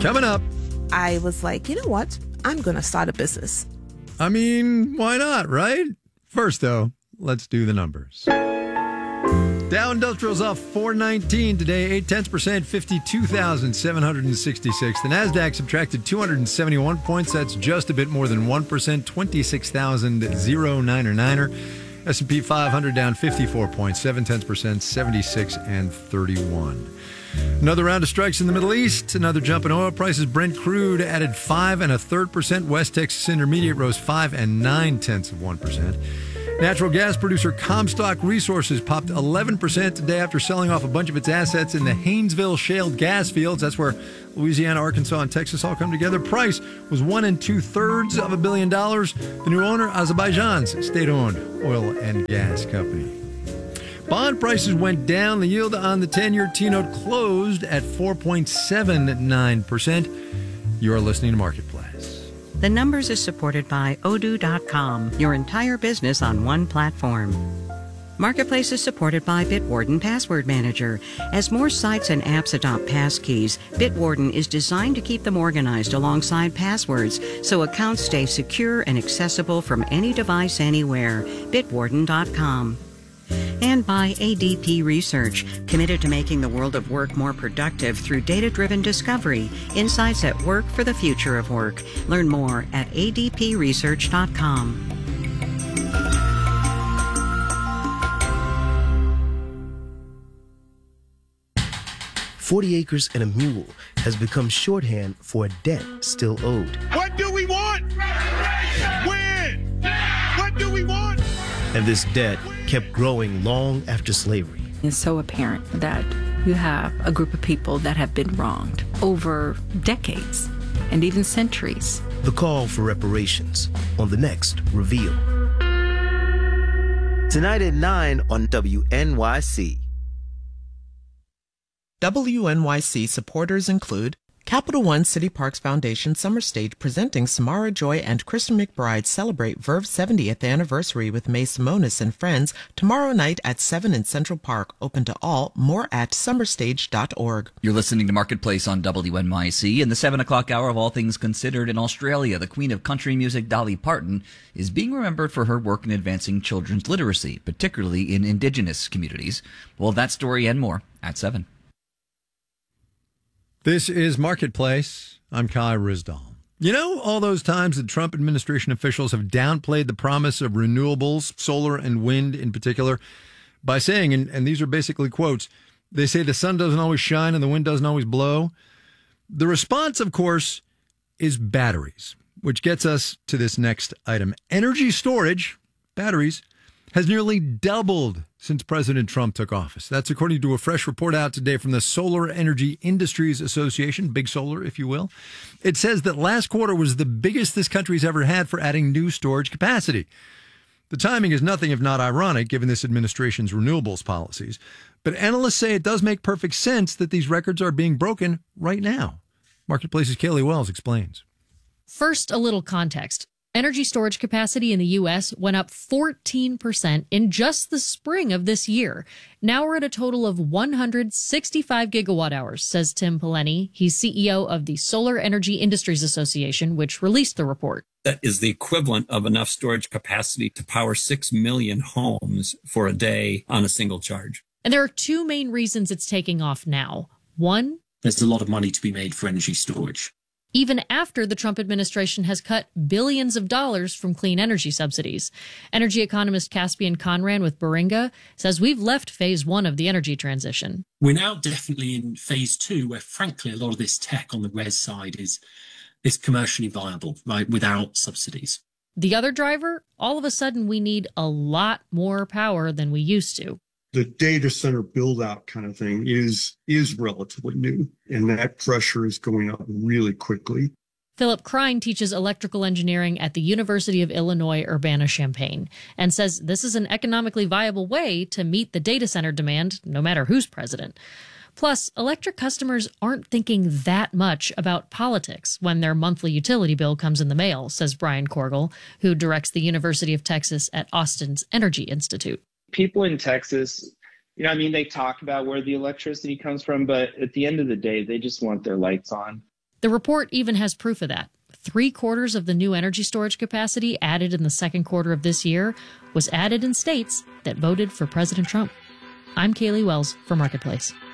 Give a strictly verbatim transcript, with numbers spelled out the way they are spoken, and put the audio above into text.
Coming up. I was like, you know what? I'm going to start a business. I mean, why not, right? First, though, let's do the numbers. Dow Industrial's off four nineteen today, eight tenths percent, fifty-two thousand seven hundred sixty-six. The Nasdaq subtracted two hundred seventy-one points. That's just a bit more than one percent, twenty-six thousand ninety-nine. S and P five hundred down fifty-four points, seven tenths percent, seventy-six and thirty-one. Another round of strikes in the Middle East. Another jump in oil prices. Brent crude added five and a third percent. West Texas Intermediate rose five and nine tenths of one percent. Natural gas producer Comstock Resources popped eleven percent today after selling off a bunch of its assets in the Haynesville shale gas fields. That's where Louisiana, Arkansas, and Texas all come together. Price was one and two thirds of a billion dollars. The new owner, Azerbaijan's state-owned oil and gas company. Bond prices went down. The yield on the ten-year T-note closed at four point seven nine percent. You are listening to Marketplace. The Numbers is supported by Odoo dot com, your entire business on one platform. Marketplace is supported by Bitwarden Password Manager. As more sites and apps adopt passkeys, Bitwarden is designed to keep them organized alongside passwords so accounts stay secure and accessible from any device anywhere. Bitwarden dot com. And by A D P Research, committed to making the world of work more productive through data-driven discovery, insights at work for the future of work. Learn more at A D P research dot com. Forty acres and a mule has become shorthand for a debt still owed. What do we want? When? What do we want? And this debt kept growing long after slavery. It's so apparent that you have a group of people that have been wronged over decades and even centuries. The call for reparations on the next Reveal. Tonight at nine on W N Y C. W N Y C supporters include Capital One City Parks Foundation Summer Stage presenting Samara Joy and Kristen McBride celebrate Verve's seventieth anniversary with May Simonis and friends tomorrow night at seven in Central Park. Open to all. More at summer stage dot org. You're listening to Marketplace on W N Y C. In the seven o'clock hour of All Things Considered, in Australia, the Queen of Country Music, Dolly Parton, is being remembered for her work in advancing children's literacy, particularly in Indigenous communities. Well, that story and more at seven. This is Marketplace. I'm Kai Rizdal. You know, all those times the Trump administration officials have downplayed the promise of renewables, solar and wind in particular, by saying, and, and these are basically quotes, they say the sun doesn't always shine and the wind doesn't always blow. The response, of course, is batteries, which gets us to this next item. Energy storage, batteries, has nearly doubled since President Trump took office. That's according to a fresh report out today from the Solar Energy Industries Association, Big Solar, if you will. It says that last quarter was the biggest this country's ever had for adding new storage capacity. The timing is nothing if not ironic, given this administration's renewables policies. But analysts say it does make perfect sense that these records are being broken right now. Marketplace's Kaylee Wells explains. First, a little context. Energy storage capacity in the U S went up fourteen percent in just the spring of this year. Now we're at a total of one hundred sixty-five gigawatt hours, says Tim Peleni. He's C E O of the Solar Energy Industries Association, which released the report. That is the equivalent of enough storage capacity to power six million homes for a day on a single charge. And there are two main reasons it's taking off now. One, there's a lot of money to be made for energy storage. Even after the Trump administration has cut billions of dollars from clean energy subsidies. Energy economist Caspian Conran with Baringa says we've left phase one of the energy transition. We're now definitely in phase two, where frankly a lot of this tech on the res side is, is commercially viable, right, without subsidies. The other driver, all of a sudden we need a lot more power than we used to. The data center build out kind of thing is is relatively new, and that pressure is going up really quickly. Philip Krein teaches electrical engineering at the University of Illinois Urbana-Champaign and says this is an economically viable way to meet the data center demand, no matter who's president. Plus, electric customers aren't thinking that much about politics when their monthly utility bill comes in the mail, says Brian Korgel, who directs the University of Texas at Austin's Energy Institute. People in Texas, you know, I mean, they talk about where the electricity comes from, but at the end of the day, they just want their lights on. The report even has proof of that. Three quarters of the new energy storage capacity added in the second quarter of this year was added in states that voted for President Trump. I'm Kaylee Wells for Marketplace.